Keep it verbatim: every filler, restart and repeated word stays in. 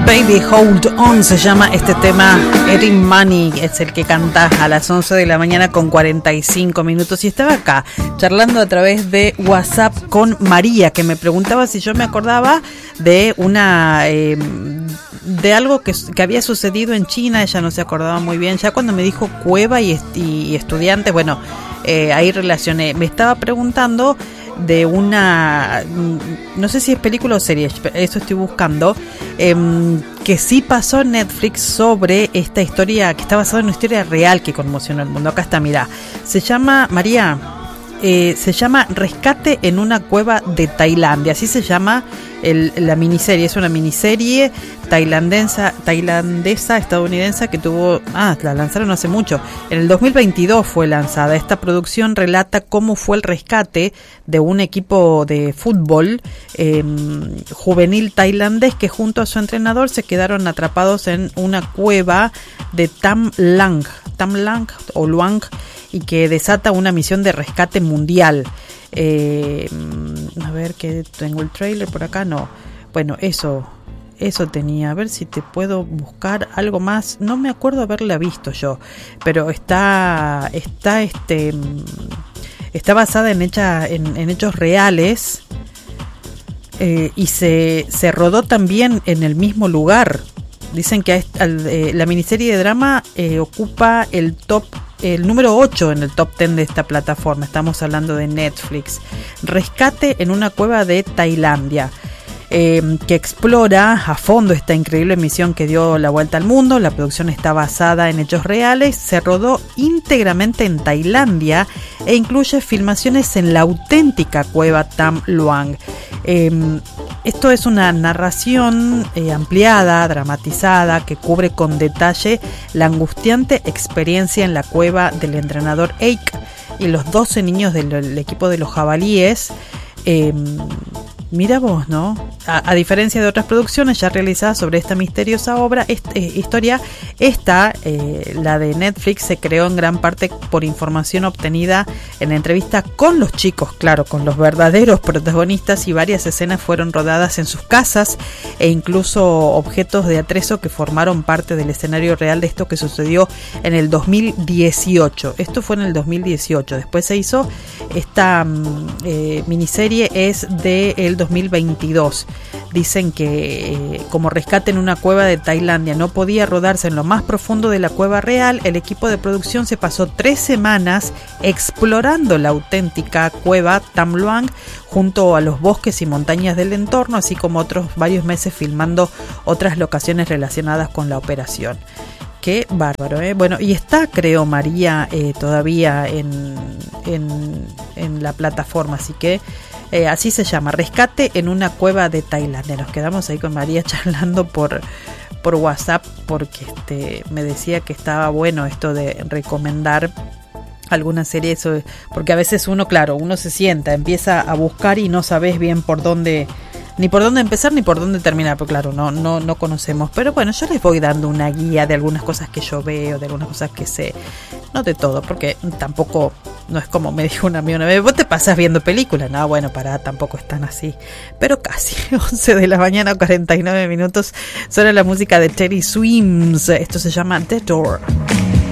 Baby Hold On se llama este tema. Eddie Money es el que canta a las once de la mañana con cuarenta y cinco minutos. Y estaba acá charlando a través de WhatsApp con María, que me preguntaba si yo me acordaba de una eh, de algo que, que había sucedido en China. Ella no se acordaba muy bien. Ya cuando me dijo cueva y, y estudiantes, bueno, eh, ahí relacioné. Me estaba preguntando de una, no sé si es película o serie, eso estoy buscando, eh, que sí pasó en Netflix sobre esta historia, que está basada en una historia real que conmocionó el mundo. Acá está, mirá, se llama, María, eh, se llama Rescate en una cueva de Tailandia, así se llama el, la miniserie, es una miniserie tailandesa, tailandesa, estadounidense que tuvo, ah, la lanzaron hace mucho, en el dos mil veintidós fue lanzada. Esta producción relata cómo fue el rescate de un equipo de fútbol eh, juvenil tailandés que junto a su entrenador se quedaron atrapados en una cueva de Tam Lang, Tam Lang o Luang, y que desata una misión de rescate mundial. Eh, a ver, que tengo el trailer por acá, no. Bueno, eso, eso tenía. A ver si te puedo buscar algo más. No me acuerdo haberla visto yo, pero está, está, este, está basada en hecha, en, en hechos reales eh, y se, se rodó también en el mismo lugar. Dicen que eh, la miniserie de drama eh, ocupa el top, el número ocho en el top diez de esta plataforma. Estamos hablando de Netflix. Rescate en una cueva de Tailandia, eh, que explora a fondo esta increíble misión que dio la vuelta al mundo. La producción está basada en hechos reales, se rodó íntegramente en Tailandia e incluye filmaciones en la auténtica cueva Tam Luang. Eh, Esto es una narración eh, ampliada, dramatizada, que cubre con detalle la angustiante experiencia en la cueva del entrenador Eik y los doce niños del, del equipo de los jabalíes. Eh, mira vos, ¿no? A, a diferencia de otras producciones ya realizadas sobre esta misteriosa obra, este, eh, historia, esta, eh, la de Netflix, se creó en gran parte por información obtenida en entrevistas con los chicos, claro, con los verdaderos protagonistas, y varias escenas fueron rodadas en sus casas e incluso objetos de atrezo que formaron parte del escenario real de esto que sucedió en el dos mil dieciocho. Esto fue en el dos mil dieciocho. Después se hizo esta eh, miniserie, es de el dos mil veintidós. Dicen que eh, como Rescate en una cueva de Tailandia no podía rodarse en lo más profundo de la cueva real, el equipo de producción se pasó tres semanas explorando la auténtica cueva Tam Luang junto a los bosques y montañas del entorno, así como otros varios meses filmando otras locaciones relacionadas con la operación. Qué bárbaro, ¿eh? Bueno, y está, creo, María, eh, todavía en, en, en la plataforma, así que eh, así se llama, Rescate en una cueva de Tailandia. Nos quedamos ahí con María charlando por, por WhatsApp, porque este, me decía que estaba bueno esto de recomendar alguna serie, eso, porque a veces uno, claro, uno se sienta, empieza a buscar y no sabes bien por dónde, ni por dónde empezar ni por dónde terminar, porque claro, no, no, no conocemos. Pero bueno, yo les voy dando una guía de algunas cosas que yo veo, de algunas cosas que sé, no de todo, porque tampoco, no es como me dijo una amiga una vez, vos te pasas viendo películas. No, bueno, pará, tampoco es tan así, pero casi. once de la mañana, cuarenta y nueve minutos, suena la música de Teddy Swims. Esto se llama The Door.